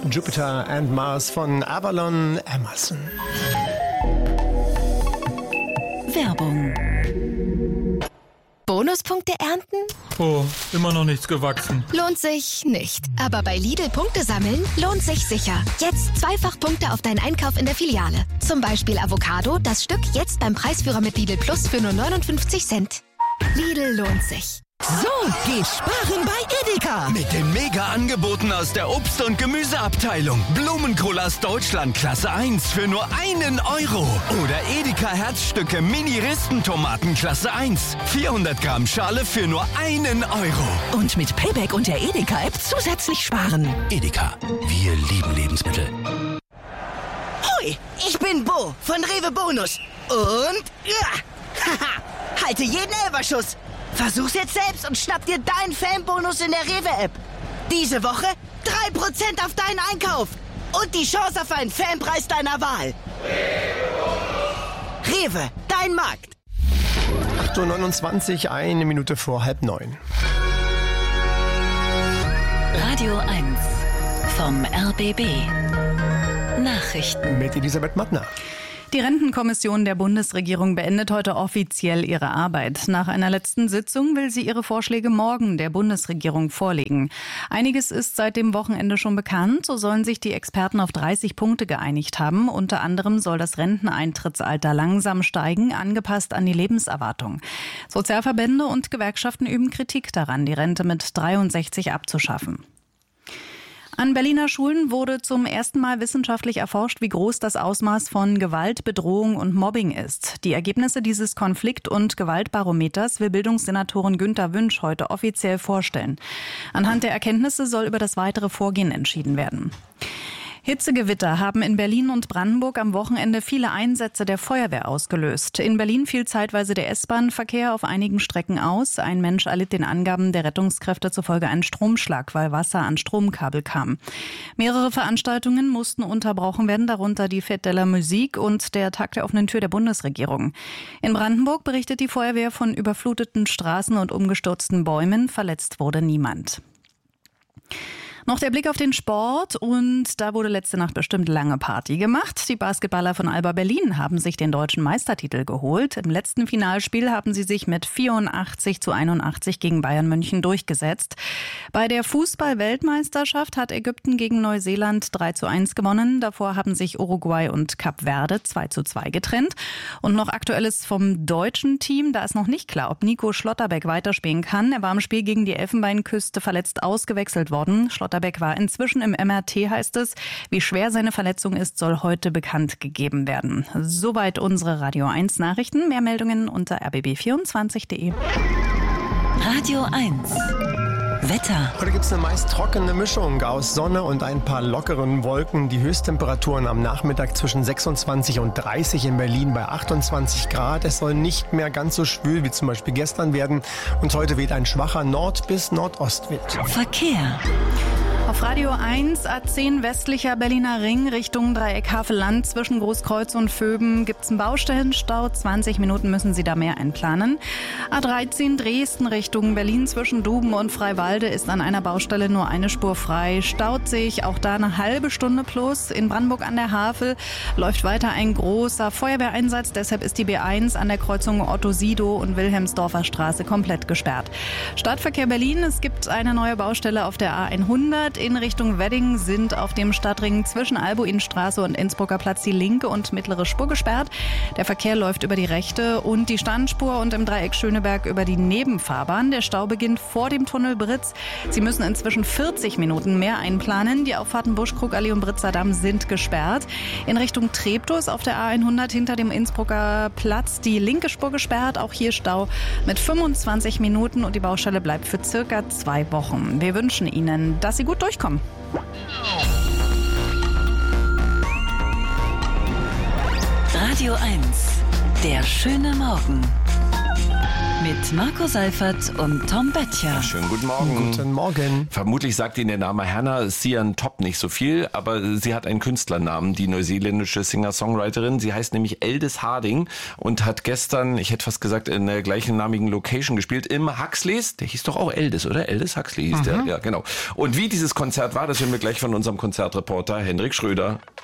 Jupiter and Mars von Avalon Emerson. Werbung. Bonuspunkte ernten? Oh, immer noch nichts gewachsen. Lohnt sich nicht. Aber bei Lidl Punkte sammeln lohnt sich sicher. Jetzt zweifach Punkte auf deinen Einkauf in der Filiale. Zum Beispiel Avocado, das Stück jetzt beim Preisführer mit Lidl Plus für nur 59 Cent. Lidl lohnt sich. So geht Sparen bei Edeka. Mit den Mega-Angeboten aus der Obst- und Gemüseabteilung. Blumenkohl aus Deutschland Klasse 1 für nur 1 Euro. Oder Edeka Herzstücke Mini-Rispentomaten Klasse 1. 400 Gramm Schale für nur 1 Euro. Und mit Payback und der Edeka-App zusätzlich sparen. Edeka, wir lieben Lebensmittel. Hoi, ich bin Bo von Rewe Bonus. Und haha, halte jeden Elferschuss. Versuch's jetzt selbst und schnapp dir deinen Fanbonus in der Rewe-App. Diese Woche 3% auf deinen Einkauf. Und die Chance auf einen Fanpreis deiner Wahl. Rewe, dein Markt. 8.29 Uhr, 1 Minute vor 8:30. Radio 1 vom RBB. Nachrichten. Mit Elisabeth Mattner. Die Rentenkommission der Bundesregierung beendet heute offiziell ihre Arbeit. Nach einer letzten Sitzung will sie ihre Vorschläge morgen der Bundesregierung vorlegen. Einiges ist seit dem Wochenende schon bekannt. So sollen sich die Experten auf 30 Punkte geeinigt haben. Unter anderem soll das Renteneintrittsalter langsam steigen, angepasst an die Lebenserwartung. Sozialverbände und Gewerkschaften üben Kritik daran, die Rente mit 63 abzuschaffen. An Berliner Schulen wurde zum ersten Mal wissenschaftlich erforscht, wie groß das Ausmaß von Gewalt, Bedrohung und Mobbing ist. Die Ergebnisse dieses Konflikt- und Gewaltbarometers will Bildungssenatorin Günther Wünsch heute offiziell vorstellen. Anhand der Erkenntnisse soll über das weitere Vorgehen entschieden werden. Hitzegewitter haben in Berlin und Brandenburg am Wochenende viele Einsätze der Feuerwehr ausgelöst. In Berlin fiel zeitweise der S-Bahn-Verkehr auf einigen Strecken aus. Ein Mensch erlitt den Angaben der Rettungskräfte zufolge einen Stromschlag, weil Wasser an Stromkabel kam. Mehrere Veranstaltungen mussten unterbrochen werden, darunter die Fête de la Musique und der Tag der offenen Tür der Bundesregierung. In Brandenburg berichtet die Feuerwehr von überfluteten Straßen und umgestürzten Bäumen. Verletzt wurde niemand. Noch der Blick auf den Sport und da wurde letzte Nacht bestimmt lange Party gemacht. Die Basketballer von Alba Berlin haben sich den deutschen Meistertitel geholt. Im letzten Finalspiel haben sie sich mit 84-81 gegen Bayern München durchgesetzt. Bei der Fußball-Weltmeisterschaft hat Ägypten gegen Neuseeland 3-1 gewonnen. Davor haben sich Uruguay und Kap Verde 2-2 getrennt. Und noch Aktuelles vom deutschen Team. Da ist noch nicht klar, ob Nico Schlotterbeck weiterspielen kann. Er war im Spiel gegen die Elfenbeinküste verletzt ausgewechselt worden. Schlotterbeck war inzwischen im MRT, heißt es. Wie schwer seine Verletzung ist, soll heute bekannt gegeben werden. Soweit unsere Radio 1 Nachrichten. Mehr Meldungen unter rbb24.de. Radio 1 Wetter. Heute gibt es eine meist trockene Mischung aus Sonne und ein paar lockeren Wolken. Die Höchsttemperaturen am Nachmittag zwischen 26 und 30 in Berlin bei 28 Grad. Es soll nicht mehr ganz so schwül wie zum Beispiel gestern werden. Und heute weht ein schwacher Nord- bis Nordostwind. Verkehr. Auf Radio 1, A10 westlicher Berliner Ring Richtung Dreieck Havelland zwischen Großkreuz und Vöben gibt es einen Baustellenstau. 20 Minuten müssen Sie da mehr einplanen. A13 Dresden Richtung Berlin zwischen Duben und Freiwalde ist an einer Baustelle nur eine Spur frei. Staut sich auch da eine halbe Stunde plus. In Brandenburg an der Havel läuft weiter ein großer Feuerwehreinsatz. Deshalb ist die B1 an der Kreuzung Otto-Sido und Wilhelmsdorfer Straße komplett gesperrt. Stadtverkehr Berlin, es gibt eine neue Baustelle auf der A100. In Richtung Wedding sind auf dem Stadtring zwischen Albuinstraße und Innsbrucker Platz die linke und mittlere Spur gesperrt. Der Verkehr läuft über die rechte und die Standspur und im Dreieck Schöneberg über die Nebenfahrbahn. Der Stau beginnt vor dem Tunnel Britz. Sie müssen inzwischen 40 Minuten mehr einplanen. Die Auffahrten Buschkrug, Allee und Britzer Damm sind gesperrt. In Richtung Treptow auf der A100 hinter dem Innsbrucker Platz die linke Spur gesperrt. Auch hier Stau mit 25 Minuten und die Baustelle bleibt für circa 2 Wochen. Wir wünschen Ihnen, dass Sie gut durchkommen. Radio 1, der schöne Morgen. Mit Marco Seifert und Tom Böttcher. Schönen guten Morgen. Guten Morgen. Vermutlich sagt Ihnen der Name Hannah Sian Top nicht so viel, aber sie hat einen Künstlernamen, die neuseeländische Singer-Songwriterin. Sie heißt nämlich Aldis Harding und hat gestern, ich hätte fast gesagt, in der gleichnamigen Location gespielt, im Huxleys. Der hieß doch auch Aldis, oder? Aldis Huxley hieß der, ja genau. Und wie dieses Konzert war, das hören wir gleich von unserem Konzertreporter Hendrik Schröder.